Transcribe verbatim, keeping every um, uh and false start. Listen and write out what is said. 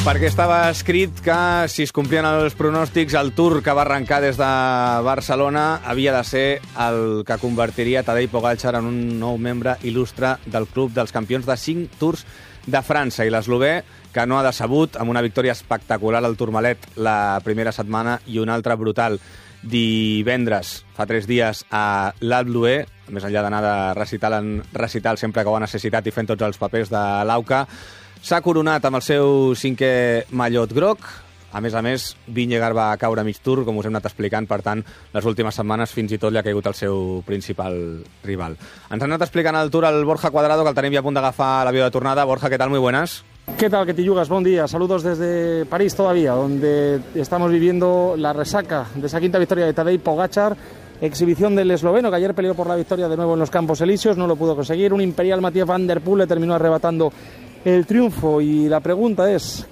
Perquè estava escrit que, si es complien els pronòstics, el Tour que va arrencar des de Barcelona havia de ser el que convertiria Tadej Pogačar en un nou membre il·lustre del club dels campions de cinc Tours de França. I l'eslovè, que no ha decebut, amb una victòria espectacular al Tourmalet la primera setmana i una altra brutal divendres, fa tres dies, a l'Alpe d'Huez, més enllà d'anar de recital en recital sempre que ho ha necessitat i fent tots els papers de l'Auca, s'ha coronat amb el seu cinquè mallot groc. A més a més, Vingegaard va caure a mig Tour, com us hem anat explicant, per tant, les últimes setmanes fins i tot li ha caigut el seu principal rival. Ens ha anat explicant el Tour el Borja Cuadrado, que el tenim ja a punt d'agafar l'avió de tornada. Borja, ¿qué tal? Muy buenas. ¿Qué tal, que te yugas? Buen día. Saludos desde París todavía, donde estamos viviendo la resaca de esa quinta victoria de Tadej Pogačar. Exhibición del esloveno, que ayer peleó por la victoria de nuevo en los Campos Elíseos, no lo pudo conseguir. Un imperial Mathieu van der Poel le terminó arrebatando el triunfo, y la pregunta es: